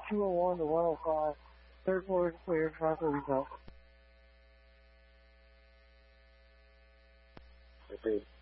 201 to 105. Third floor is clear. Try for result. Okay.